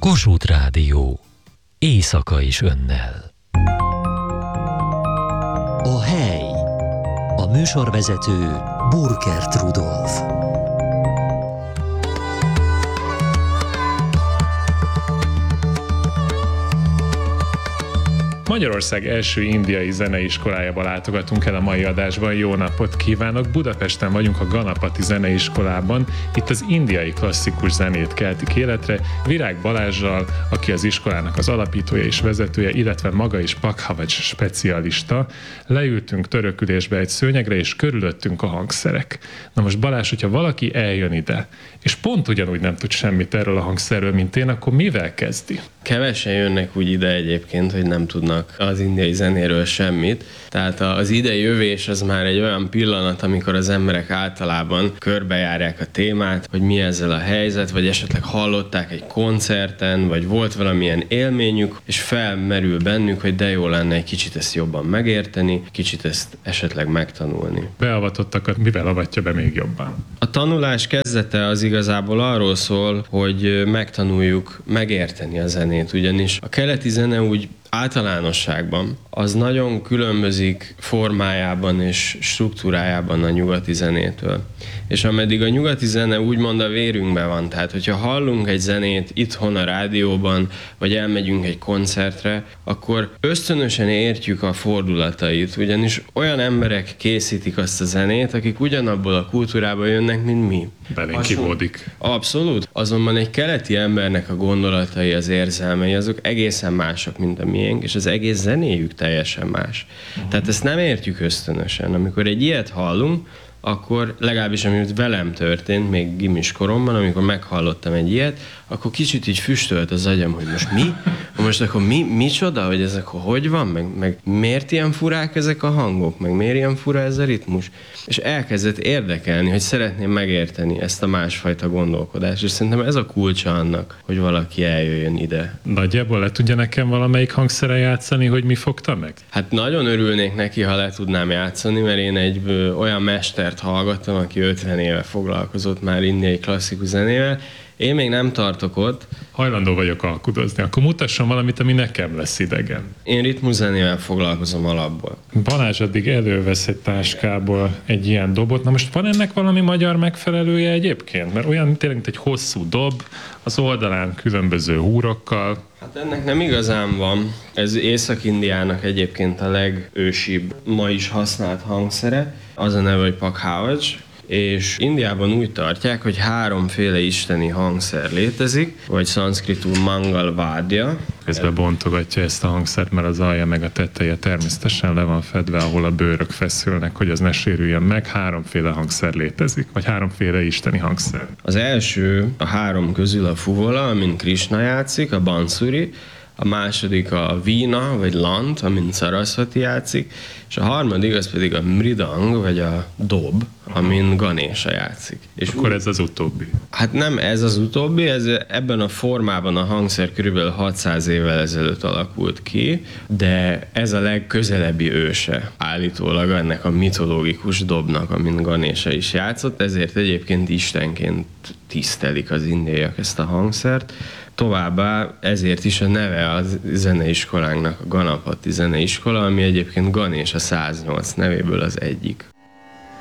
Kossuth Rádió. Éjszaka is önnel. A hely. A műsorvezető Burkert Rudolf. Magyarország első indiai zeneiskolájába látogatunk el a mai adásban. Jó napot kívánok! Budapesten vagyunk a Ganapati Zeneiskolában. Itt az indiai klasszikus zenét keltik életre. Virág Balázssal, aki az iskolának az alapítója és vezetője, illetve maga is Pakhavaj specialista. Leültünk törökülésbe egy szőnyegre, és körülöttünk a hangszerek. Na most Balázs, hogyha valaki eljön ide, és pont ugyanúgy nem tud semmit erről a hangszerről, mint én, akkor mivel kezdi? Kevesen jönnek úgy ide egyébként, hogy nem tudnak az indiai zenéről semmit. Tehát az idejövés az már egy olyan pillanat, amikor az emberek általában körbejárják a témát, hogy mi ezzel a helyzet, vagy esetleg hallották egy koncerten, vagy volt valamilyen élményük, és felmerül bennük, hogy de jó lenne egy kicsit ezt jobban megérteni, kicsit ezt esetleg megtanulni. Beavatottakat mivel avatja be még jobban? A tanulás kezdete az igazából arról szól, hogy megtanuljuk megérteni a zenét, ugyanis a keleti zene úgy általánosságban az nagyon különbözik formájában és struktúrájában a nyugati zenétől. És ameddig a nyugati zene úgymond a vérünkben van, tehát hogyha hallunk egy zenét itthon a rádióban, vagy elmegyünk egy koncertre, akkor ösztönösen értjük a fordulatait, ugyanis olyan emberek készítik azt a zenét, akik ugyanabból a kultúrából jönnek, mint mi. Belénk kivódik. Abszolút. Azonban egy keleti embernek a gondolatai, az érzelmei, azok egészen mások, mint a miénk, és az egész zenéjük teljesen más. Tehát ezt nem értjük ösztönösen. Amikor egy ilyet hallunk, akkor legalábbis amit velem történt, még gimis koromban, amikor meghallottam egy ilyet, akkor kicsit így füstölt az agyam, hogy most mi? Most akkor micsoda, hogy ez akkor hogy van? Meg miért ilyen furák ezek a hangok? Meg miért ilyen fura ez a ritmus? És elkezdett érdekelni, hogy szeretném megérteni ezt a másfajta gondolkodást, és szerintem ez a kulcsa annak, hogy valaki eljöjjön ide. Nagyjából le tudja nekem valamelyik hangszeren játszani, hogy mi fogta meg? Hát nagyon örülnék neki, ha le tudnám játszani, mert én egy olyan mestert hallgattam, aki 50 éve foglalkozott már indiai klasszikus zenével. Én még nem tartok ott. Hajlandó vagyok alkudozni. Akkor mutasson valamit, ami nekem lesz idegen. Én ritmuszenével foglalkozom alapból. Balázs addig elővesz egy táskából egy ilyen dobot. Na most van ennek valami magyar megfelelője egyébként? Mert olyan tényleg, mint egy hosszú dob, az oldalán különböző húrokkal. Hát ennek nem igazán van. Ez Észak-Indiának egyébként a legősibb, ma is használt hangszere. Az a neve, hogy Pakhavaj. És Indiában úgy tartják, hogy háromféle isteni hangszer létezik, vagy szanszkritul Mangal Vádja. Közben bontogatja ezt a hangszert, mert az alja meg a teteje természetesen le van fedve, ahol a bőrök feszülnek, hogy az ne sérüljön meg. Háromféle hangszer létezik, vagy háromféle isteni hangszer. Az első a három közül a fuvola, amin Krishna játszik, a bansuri, a második a vína, vagy lant, amin Sarasvati játszik, és a harmadik az pedig a mridang, vagy a dob, amin Ganesha játszik. És akkor ez az utóbbi. Hát nem ez az utóbbi, ez ebben a formában a hangszer körülbelül 600 évvel ezelőtt alakult ki, de ez a legközelebbi őse állítólag ennek a mitológikus dobnak, amin Ganesha is játszott, ezért egyébként istenként tisztelik az indiaiak ezt a hangszert. Továbbá ezért is a neve a zeneiskolánknak a Ganapati Zeneiskola, ami egyébként Ganesha 108 nevéből az egyik.